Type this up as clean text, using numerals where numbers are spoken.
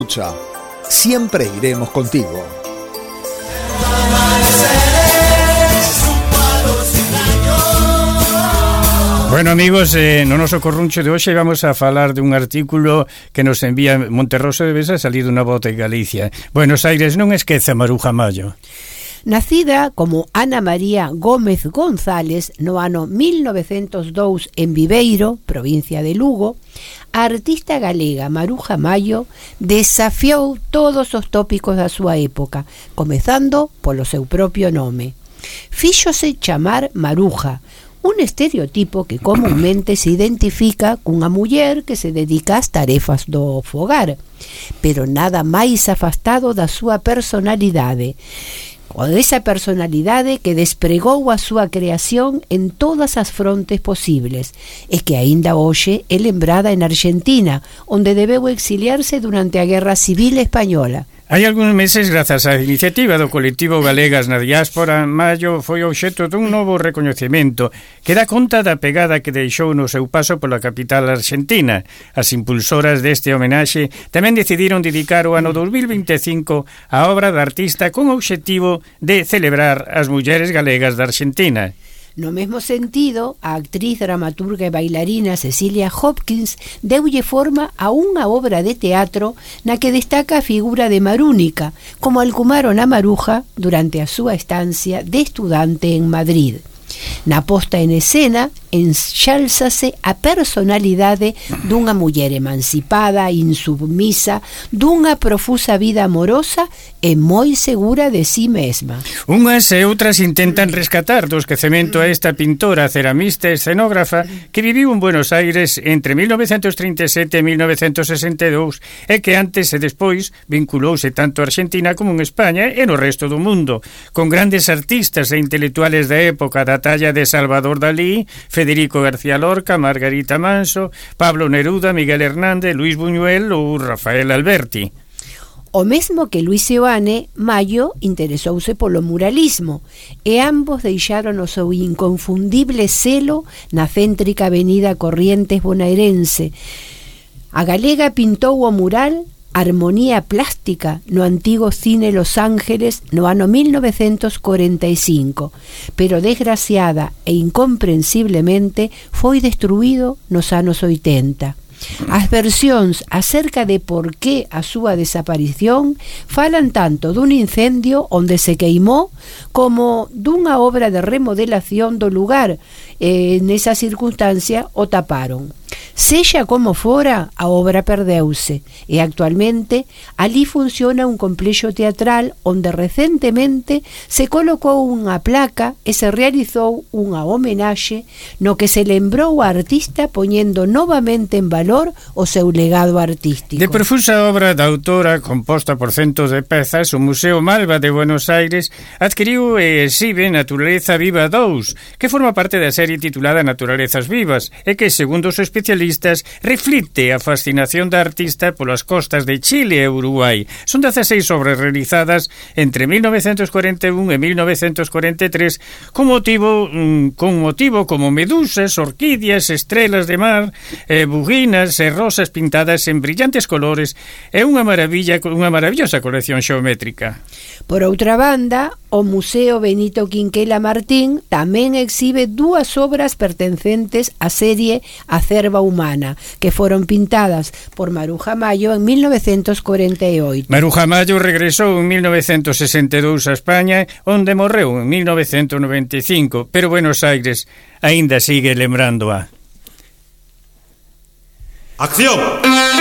escucha. Siempre iremos contigo. Bueno, amigos, no noso corruncho de hoxe vamos a falar dun artículo que nos envía Monterroso de Besa, salido na Voz de Galicia. Buenos Aires non esqueza Maruja Mallo. Nacida como Ana María Gómez González no ano 1902 en Viveiro, provincia de Lugo, a artista galega Maruja Mallo desafiou todos os tópicos da súa época, comezando polo seu propio nome. Fíxose chamar Maruja, un estereotipo que comúnmente se identifica cunha muller que se dedica ás tarefas do fogar, pero nada máis afastado da súa personalidade, ou desa personalidade que despregou a súa creación en todas as frontes posibles, e que aínda hoxe é lembrada en Argentina, onde debeu exiliarse durante a Guerra Civil Española. Hai algúns meses, grazas á iniciativa do colectivo Galegas na Diáspora, Mallo foi obxecto dun novo recoñecemento que dá conta da pegada que deixou no seu paso pola capital argentina. As impulsoras deste homenaxe tamén decidiron dedicar o ano 2025 á obra da artista con o obxectivo de celebrar as mulleres galegas da Argentina. No mesmo sentido, a actriz, dramaturga e bailarina Cecilia Hopkins deulle forma a unha obra de teatro na que destaca a figura de Marúnica, como alcumaron a Maruja durante a súa estancia de estudante en Madrid. Na posta en escena enxálzase a personalidade dunha muller emancipada, insubmisa, dunha profusa vida amorosa e moi segura de si mesma. Unhas e outras intentan rescatar do esquecemento a esta pintora, ceramista e escenógrafa que viviu en Buenos Aires entre 1937 e 1962 e que antes e despois vinculouse tanto a Argentina como en España e no resto do mundo, con grandes artistas e intelectuales da época da talla de Salvador Dalí, Federico García Lorca, Margarita Manso, Pablo Neruda, Miguel Hernández, Luis Buñuel ou Rafael Alberti. O mesmo que Luis Seoane, Mallo interesouse polo muralismo e ambos deixaron o seu inconfundible selo na céntrica avenida Corrientes bonaerense. A galega pintou o mural Armonía Plástica no antigo Cine Los Ángeles no ano 1945, pero desgraciada e incomprensiblemente foi destruído nos anos 80. As versións acerca de por que a súa desaparición falan tanto dun incendio onde se queimou como dunha obra de remodelación do lugar. Nesa circunstancia o taparon. Sexa como fora, a obra perdeuse e actualmente ali funciona un complexo teatral onde recentemente se colocou unha placa e se realizou unha homenaxe no que se lembrou a artista poñendo novamente en valor o seu legado artístico. De profusa obra da autora, composta por centos de pezas, o Museo Malva de Buenos Aires adquiriu e exhibe Naturaleza Viva 2, que forma parte da serie titulada Naturalezas Vivas e que, segundo os especialistas, reflicte a fascinación da artista polas costas de Chile e Uruguai. Son 16 obras realizadas entre 1941 e 1943 con motivo como medusas, orquídeas, estrelas de mar, buginas e rosas pintadas en brillantes colores e unha maravillosa colección xeométrica. Por outra banda, o Museo Benito Quinquela Martín tamén exhibe dúas obras pertencentes á serie Acerba Humana, que foron pintadas por Maruja Mallo en 1948. Maruja Mallo regresou en 1962 a España, onde morreu en 1995, pero Buenos Aires aínda sigue lembrándoa. ¡Acción!